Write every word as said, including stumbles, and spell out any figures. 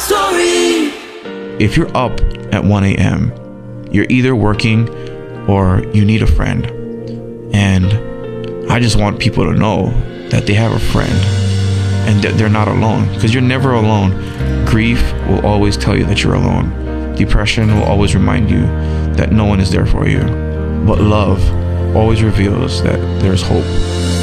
story. If you're up at one a m, you're either working or you need a friend. And I just want people to know that they have a friend and that they're not alone, because you're never alone. Grief will always tell you that you're alone. Depression will always remind you that no one is there for you. But love always reveals that there's hope.